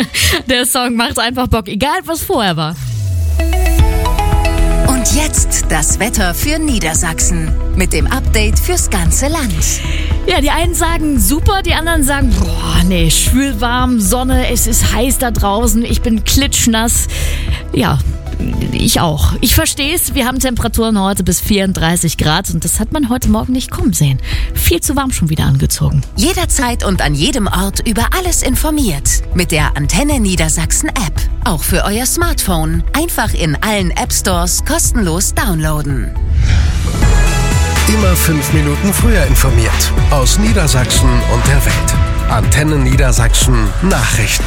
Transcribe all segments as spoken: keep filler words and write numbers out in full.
Der Song macht einfach Bock, egal was vorher war. Und jetzt das Wetter für Niedersachsen mit dem Update fürs ganze Land. Ja, die einen sagen super, die anderen sagen, boah, nee, schwül warm, Sonne, es ist heiß da draußen, ich bin klitschnass. Ja, ich auch. Ich verstehe es, wir haben Temperaturen heute bis vierunddreißig Grad und das hat man heute Morgen nicht kommen sehen. Viel zu warm schon wieder angezogen. Jederzeit und an jedem Ort über alles informiert. Mit der Antenne Niedersachsen App. Auch für euer Smartphone. Einfach in allen App Stores kostenlos downloaden. Immer fünf Minuten früher informiert. Aus Niedersachsen und der Welt. Antenne Niedersachsen Nachrichten.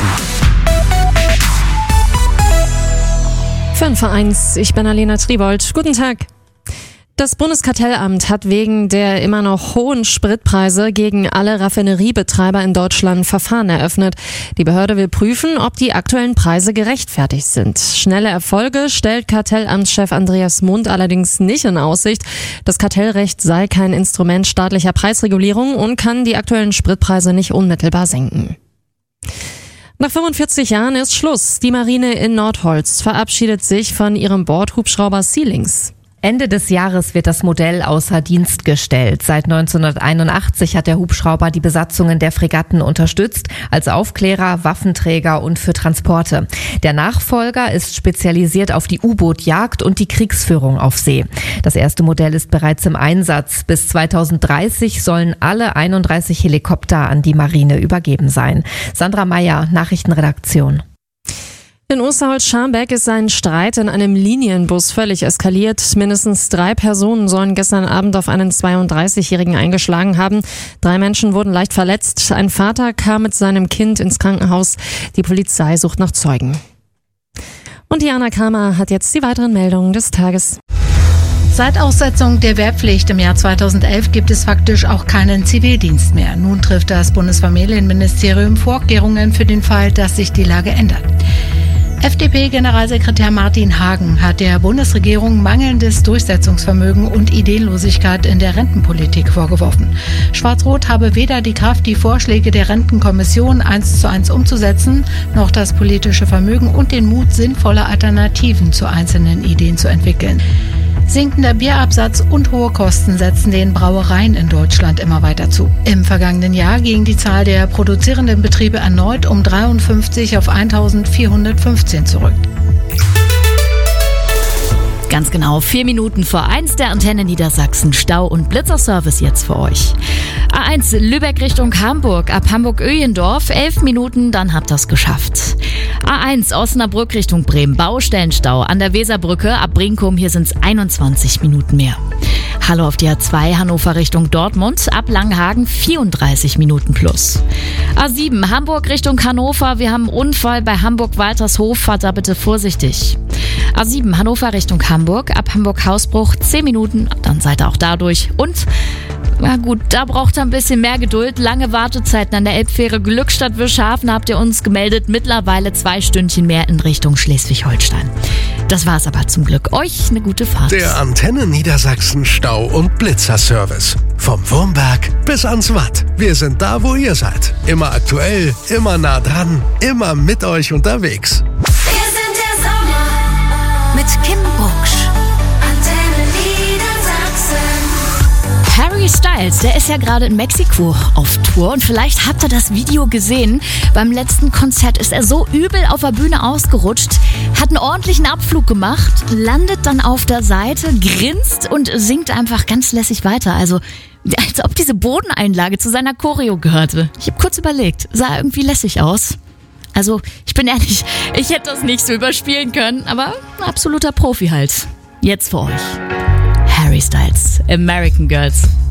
fünf vor eins, ich bin Alena Tribold. Guten Tag. Das Bundeskartellamt hat wegen der immer noch hohen Spritpreise gegen alle Raffineriebetreiber in Deutschland Verfahren eröffnet. Die Behörde will prüfen, ob die aktuellen Preise gerechtfertigt sind. Schnelle Erfolge stellt Kartellamtschef Andreas Mund allerdings nicht in Aussicht. Das Kartellrecht sei kein Instrument staatlicher Preisregulierung und kann die aktuellen Spritpreise nicht unmittelbar senken. Nach fünfundvierzig Jahren ist Schluss. Die Marine in Nordholz verabschiedet sich von ihrem Bordhubschrauber Sealings. Ende des Jahres wird das Modell außer Dienst gestellt. Seit neunzehnhunderteinundachtzig hat der Hubschrauber die Besatzungen der Fregatten unterstützt, als Aufklärer, Waffenträger und für Transporte. Der Nachfolger ist spezialisiert auf die U-Boot-Jagd und die Kriegsführung auf See. Das erste Modell ist bereits im Einsatz. Bis zweitausenddreißig sollen alle einunddreißig Helikopter an die Marine übergeben sein. Sandra Meyer, Nachrichtenredaktion. In Osterholz-Scharmbeck ist ein Streit in einem Linienbus völlig eskaliert. Mindestens drei Personen sollen gestern Abend auf einen zweiunddreißigjährigen eingeschlagen haben. Drei Menschen wurden leicht verletzt. Ein Vater kam mit seinem Kind ins Krankenhaus. Die Polizei sucht nach Zeugen. Und Diana Kramer hat jetzt die weiteren Meldungen des Tages. Seit Aussetzung der Wehrpflicht im Jahr zweitausendelf gibt es faktisch auch keinen Zivildienst mehr. Nun trifft das Bundesfamilienministerium Vorkehrungen für den Fall, dass sich die Lage ändert. F D P-Generalsekretär Martin Hagen hat der Bundesregierung mangelndes Durchsetzungsvermögen und Ideenlosigkeit in der Rentenpolitik vorgeworfen. Schwarz-Rot habe weder die Kraft, die Vorschläge der Rentenkommission eins zu eins umzusetzen, noch das politische Vermögen und den Mut, sinnvolle Alternativen zu einzelnen Ideen zu entwickeln. Sinkender Bierabsatz und hohe Kosten setzen den Brauereien in Deutschland immer weiter zu. Im vergangenen Jahr ging die Zahl der produzierenden Betriebe erneut um dreiundfünfzig auf eintausendvierhundertfünfzehn zurück. Ganz genau, vier Minuten vor eins der Antenne Niedersachsen. Stau- und Blitzerservice jetzt für euch. A eins Lübeck Richtung Hamburg, ab Hamburg-Öhlendorf, elf Minuten, dann habt ihr's geschafft. A eins Osnabrück Richtung Bremen, Baustellenstau an der Weserbrücke, ab Brinkum, hier sind's einundzwanzig Minuten mehr. Hallo auf die A zwei Hannover Richtung Dortmund, ab Langhagen vierunddreißig Minuten plus. A sieben Hamburg Richtung Hannover, wir haben einen Unfall bei Hamburg-Waltershof, fahrt da bitte vorsichtig. A sieben Hannover Richtung Hamburg, ab Hamburg-Hausbruch zehn Minuten, dann seid ihr auch da durch. Und, na gut, da braucht ihr ein bisschen mehr Geduld. Lange Wartezeiten an der Elbfähre Glückstadt-Wischhafen habt ihr uns gemeldet. Mittlerweile zwei Stündchen mehr in Richtung Schleswig-Holstein. Das war's aber zum Glück. Euch eine gute Fahrt. Der Antenne Niedersachsen Stau- und Blitzerservice. Vom Wurmberg bis ans Watt. Wir sind da, wo ihr seid. Immer aktuell, immer nah dran, immer mit euch unterwegs. Wir sind der Sommer mit Kim Bucksch. Antenne Niedersachsen. Harry Styles, der ist ja gerade in Mexiko auf Tour und vielleicht habt ihr das Video gesehen. Beim letzten Konzert ist er so übel auf der Bühne ausgerutscht, hat einen ordentlichen Abflug gemacht, landet dann auf der Seite, grinst und singt einfach ganz lässig weiter. Also als ob diese Bodeneinlage zu seiner Choreo gehörte. Ich habe kurz überlegt, sah irgendwie lässig aus. Also ich bin ehrlich, ich hätte das nicht so überspielen können, aber ein absoluter Profi halt. Jetzt für euch. Harry Styles, American Girls.